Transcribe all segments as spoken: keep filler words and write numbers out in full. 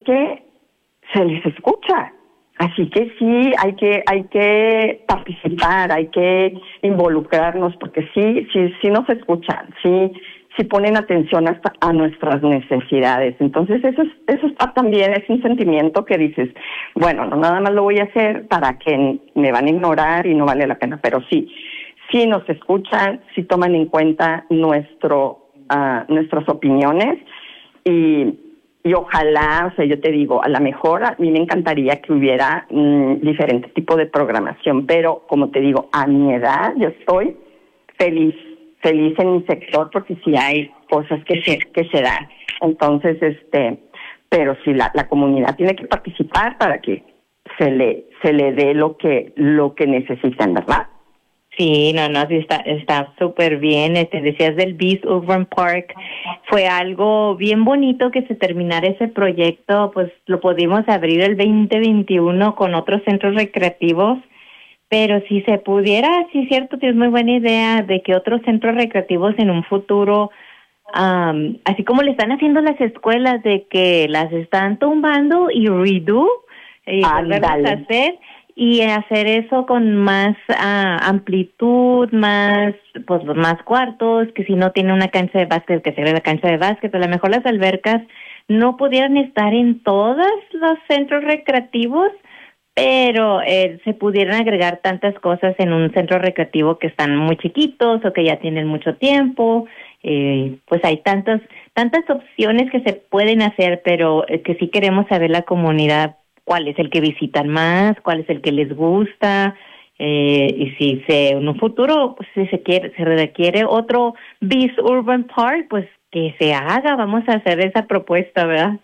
que se les escucha. Así que sí, hay que hay que participar, hay que involucrarnos, porque sí, sí, sí nos escuchan, sí, sí ponen atención hasta a nuestras necesidades. Entonces eso es, eso está también, es un sentimiento que dices, bueno, no nada más lo voy a hacer para que me van a ignorar y no vale la pena, pero sí, sí nos escuchan, sí toman en cuenta nuestro, uh, nuestras opiniones y Y ojalá, o sea, yo te digo, a lo mejor a mí me encantaría que hubiera mmm, diferente tipo de programación, pero como te digo, a mi edad yo estoy feliz, feliz en mi sector porque sí hay cosas que se, que se dan. Entonces, este, pero sí la, la comunidad tiene que participar para que se le, se le dé lo que, lo que necesitan, ¿verdad? Sí, no, no, sí está está súper bien. Este, decías del Beast Urban Park, fue algo bien bonito que se terminara ese proyecto, pues lo pudimos abrir el veinte veintiuno con otros centros recreativos, pero si se pudiera, sí, cierto, tienes muy buena idea de que otros centros recreativos en un futuro, um, así como le están haciendo las escuelas, de que las están tumbando y redo, y volverlas a hacer, y hacer eso con más uh, amplitud, más pues más cuartos, que si no tiene una cancha de básquet, que se ve la cancha de básquet. A lo mejor las albercas no pudieran estar en todos los centros recreativos, pero eh, se pudieran agregar tantas cosas en un centro recreativo que están muy chiquitos o que ya tienen mucho tiempo. Eh, pues hay tantas, tantas opciones que se pueden hacer, pero eh, que sí queremos saber la comunidad cuál es el que visitan más, cuál es el que les gusta, eh, y si se en un futuro pues, si se quiere se requiere otro Beast Urban Park, pues que se haga. Vamos a hacer esa propuesta, ¿verdad?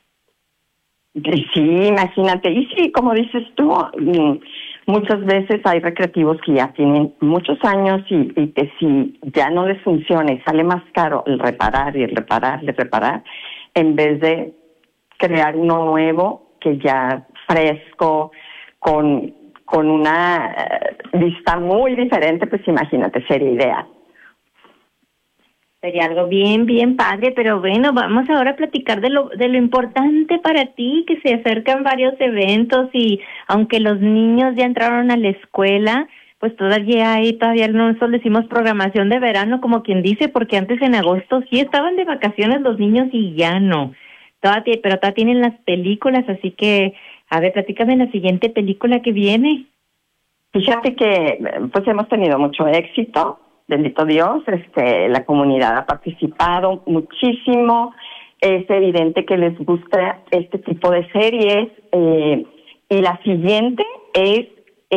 Sí, imagínate. Y sí, como dices tú, muchas veces hay recreativos que ya tienen muchos años y, y que si ya no les funciona y sale más caro el reparar y el reparar y el reparar, en vez de crear uno nuevo que ya fresco, con, con una vista muy diferente, pues imagínate, sería ideal. Sería algo bien, bien padre, pero bueno, vamos ahora a platicar de lo, de lo importante para ti, que se acercan varios eventos y aunque los niños ya entraron a la escuela, pues todavía hay, todavía no solo hicimos programación de verano, como quien dice, porque antes en agosto sí estaban de vacaciones los niños y ya no. Todavía, pero todavía tienen las películas, así que, a ver, platícame la siguiente película que viene. Fíjate que pues hemos tenido mucho éxito, bendito Dios, este, la comunidad ha participado muchísimo, es evidente que les gusta este tipo de series, eh, y la siguiente es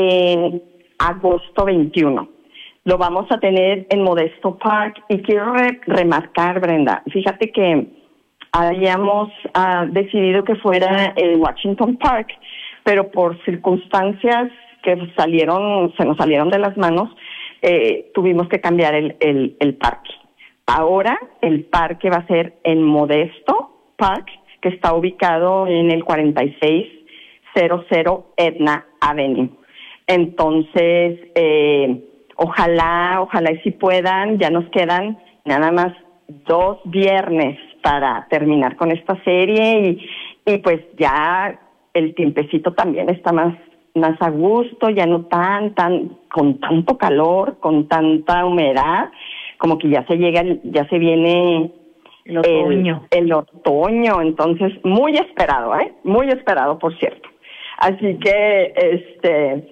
en agosto veintiuno. Lo vamos a tener en Modesto Park y quiero re- remarcar, Brenda, fíjate que habíamos uh, decidido que fuera en Washington Park, pero por circunstancias que salieron, se nos salieron de las manos, eh, tuvimos que cambiar el, el, el parque. Ahora el parque va a ser en Modesto Park, que está ubicado en el cuarenta y seis cero cero Edna Avenue. Entonces, eh, ojalá, ojalá y si puedan, ya nos quedan nada más dos viernes para terminar con esta serie y, y pues ya el tiempecito también está más, más a gusto, ya no tan, tan, con tanto calor, con tanta humedad, como que ya se llega, ya se viene el otoño. El, el otoño, entonces muy esperado, ¿eh? Muy esperado, por cierto. Así que, este,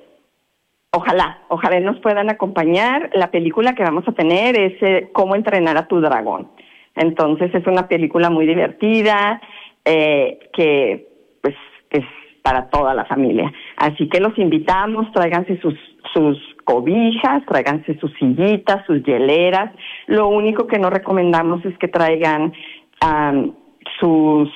ojalá, ojalá nos puedan acompañar. La película que vamos a tener es eh, Cómo entrenar a tu dragón. Entonces es una película muy divertida, eh, que pues es para toda la familia. Así que los invitamos, tráiganse sus, sus cobijas, tráiganse sus sillitas, sus hieleras. Lo único que no recomendamos es que traigan um, sus,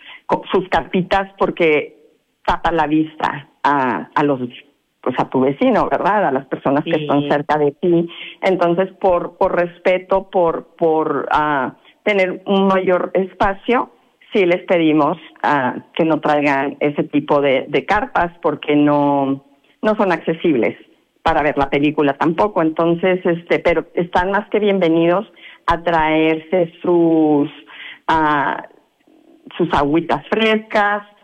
sus carpitas porque tapa la vista a, a los pues a tu vecino, ¿verdad? A las personas sí. que están cerca de ti. Entonces, por por respeto, por por uh, tener un mayor espacio, sí les pedimos uh, que no traigan ese tipo de, de carpas porque no no son accesibles para ver la película tampoco. Entonces, este, pero están más que bienvenidos a traerse sus uh, sus agüitas frescas,